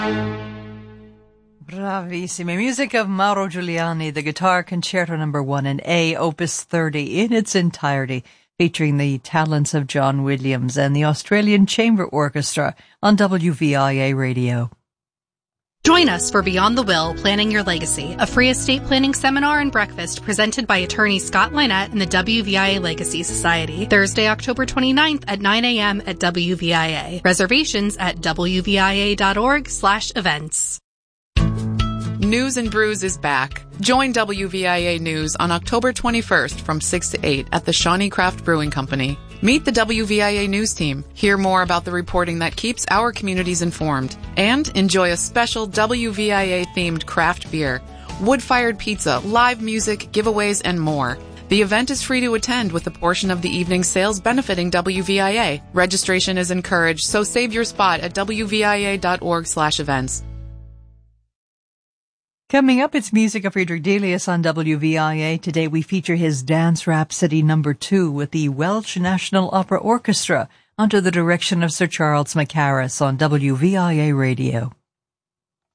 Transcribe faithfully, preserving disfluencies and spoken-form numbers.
Bravissime. Music of Mauro Giuliani, the Guitar Concerto number one in A, Opus thirty, in its entirety, featuring the talents of John Williams and the Australian Chamber Orchestra on W V I A Radio. Join us for Beyond the Will, Planning Your Legacy, a free estate planning seminar and breakfast presented by attorney Scott Lynette and the W V I A Legacy Society. Thursday, October twenty-ninth at nine a.m. at W V I A. Reservations at w v i a dot org slash events. News and Brews is back. Join W V I A News on October twenty-first from six to eight at the Shawnee Craft Brewing Company. Meet the W V I A News team, hear more about the reporting that keeps our communities informed, and enjoy a special W V I A-themed craft beer, wood-fired pizza, live music, giveaways, and more. The event is free to attend with a portion of the evening sales benefiting W V I A. Registration is encouraged, so save your spot at w v i a dot org slash events. Coming up, it's music of Friedrich Delius on W V I A. Today we feature his Dance Rhapsody number two with the Welsh National Opera Orchestra under the direction of Sir Charles Mackarus on W V I A Radio.